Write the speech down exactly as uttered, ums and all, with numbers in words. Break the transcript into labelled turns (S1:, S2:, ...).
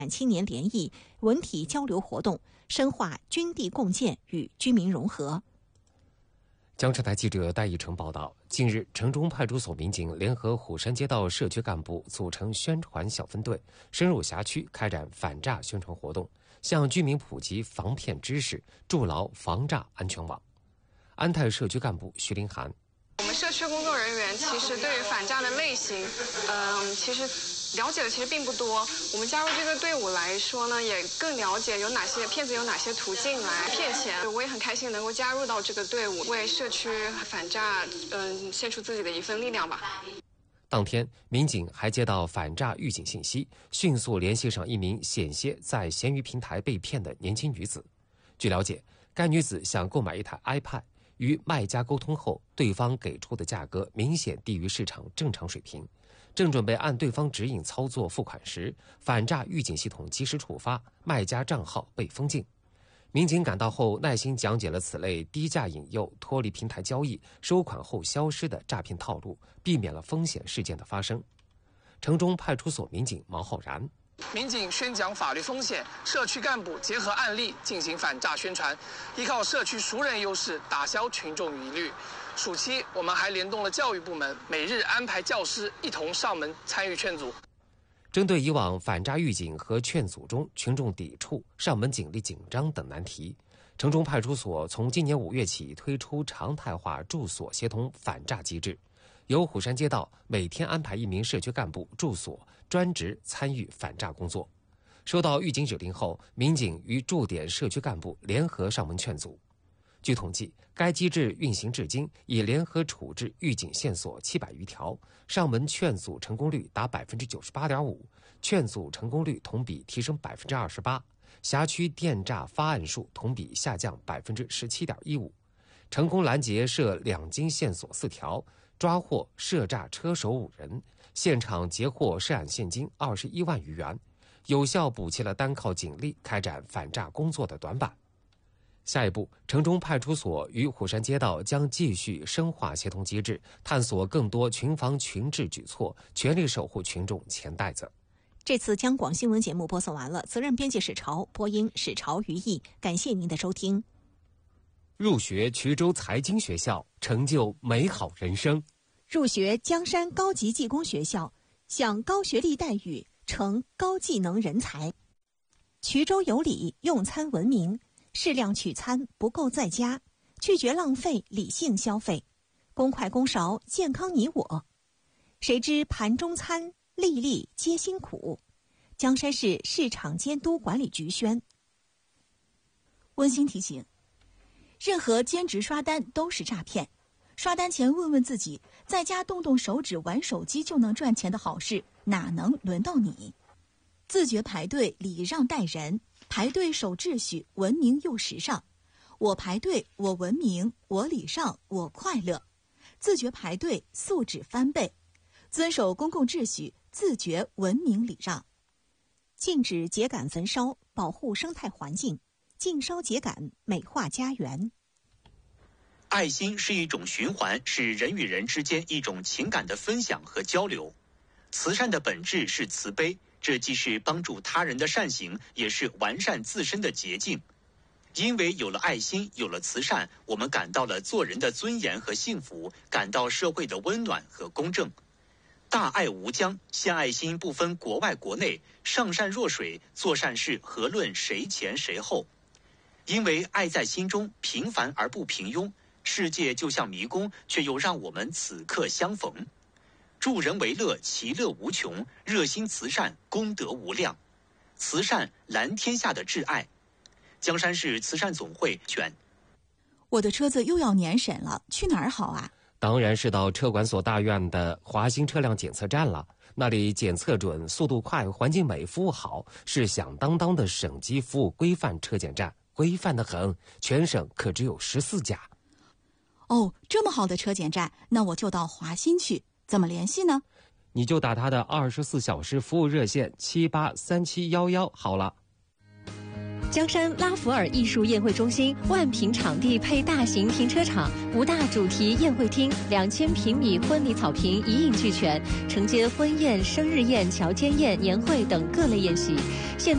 S1: 青年联谊文体交流活动，深化军地共建与居民融合。
S2: 江浙台记者戴义成报道，近日，城中派出所民警联合虎山街道社区干部组成宣传小分队，深入辖区开展反诈宣传活动，向居民普及防骗知识，筑牢防诈安全网。安泰社区干部徐林涵，
S3: 我们社区工作人员其实对于反诈的类型，嗯，其实了解的其实并不多。我们加入这个队伍来说呢，也更了解有哪些骗子有哪些途径来骗钱。我也很开心能够加入到这个队伍，为社区反诈，嗯，献出自己的一份力量吧。
S2: 当天，民警还接到反诈预警信息，迅速联系上一名险些在闲鱼平台被骗的年轻女子。据了解，该女子想购买一台 iPad。与卖家沟通后，对方给出的价格明显低于市场正常水平。正准备按对方指引操作付款时，反诈预警系统及时触发，卖家账号被封禁。民警赶到后，耐心讲解了此类低价引诱、脱离平台交易、收款后消失的诈骗套路，避免了风险事件的发生。城中派出所民警毛浩然。
S4: 民警宣讲法律风险，社区干部结合案例进行反诈宣传，依靠社区熟人优势打消群众疑虑。暑期，我们还联动了教育部门，每日安排教师一同上门参与劝阻。
S2: 针对以往反诈预警和劝阻中群众抵触、上门警力紧张等难题，城中派出所从今年五月起推出常态化住所协同反诈机制。由虎山街道每天安排一名社区干部驻所专职参与反诈工作。收到预警指令后，民警与驻点社区干部联合上门劝阻。据统计，该机制运行至今已联合处置预警线索七百余条，上门劝阻成功率达百分之九十八点五，劝阻成功率同比提升百分之二十八，辖区电诈发案数同比下降百分之十七点一五，成功拦截涉两金线索四条。抓获涉诈车手五人，现场截获涉案现金二十一万余元，有效补齐了单靠警力开展反诈工作的短板。下一步，城中派出所与虎山街道将继续深化协同机制，探索更多群防群治举措，全力守护群众钱袋子。
S1: 这次央广新闻节目播送完了，责任编辑史潮，播音史潮于毅，感谢您的收听。
S2: 入学衢州财经学校，成就美好人生；
S1: 入学江山高级技工学校，享高学历待遇，成高技能人才。衢州有礼，用餐文明，适量取餐，不够在家，拒绝浪费，理性消费，公筷公勺，健康你我。谁知盘中餐，粒粒皆辛苦。江山市市场监督管理局宣。温馨提醒：任何兼职刷单都是诈骗，刷单前问问自己，在家动动手指玩手机就能赚钱的好事，哪能轮到你？自觉排队，礼让待人，排队守秩序，文明又时尚。我排队，我文明，我礼让，我快乐。自觉排队，素质翻倍，遵守公共秩序，自觉文明礼让。禁止秸秆焚烧，保护生态环境。禁烧秸秆，美化家园。
S5: 爱心是一种循环，是人与人之间一种情感的分享和交流。慈善的本质是慈悲，这既是帮助他人的善行，也是完善自身的捷径。因为有了爱心，有了慈善，我们感到了做人的尊严和幸福，感到社会的温暖和公正。大爱无疆，献爱心不分国外国内，上善若水，做善事何论谁前谁后。因为爱在心中，平凡而不平庸，世界就像迷宫，却又让我们此刻相逢。助人为乐，其乐无穷；热心慈善，功德无量。慈善蓝天下的挚爱。江山市慈善总会选。
S1: 我的车子又要年审了，去哪儿好啊？
S2: 当然是到车管所大院的华新车辆检测站了。那里检测准，速度快，环境美，服务好，是响当当的省级服务规范车检站。规范得很，全省可只有十四家。
S1: 哦，这么好的车检站，那我就到华新去。怎么联系呢？
S2: 你就打他的二十四小时服务热线七八三七幺幺好了。
S6: 江山拉弗尔艺术宴会中心万平场地配大型停车场，五大主题宴会厅，两千平米婚礼草坪一应俱全，承接婚宴、生日宴、侨间宴、年会等各类宴席。现